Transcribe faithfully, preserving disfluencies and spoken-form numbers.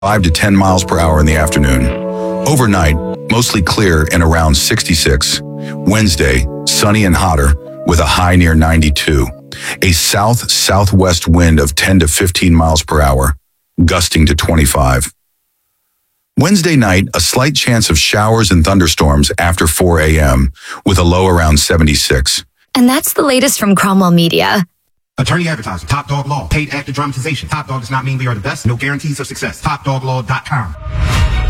five to ten miles per hour in the afternoon. Overnight, mostly clear and around sixty-six. Wednesday, sunny and hotter with a high near ninety-two. A south-southwest wind of ten to fifteen miles per hour, gusting to twenty-five. Wednesday night, a slight chance of showers and thunderstorms after four a.m. with a low around seventy-six. And that's the latest from Cromwell Media. Attorney advertising. Top Dog Law. Paid actor dramatization. Top Dog does not mean we are the best. No guarantees of success. top dog law dot com.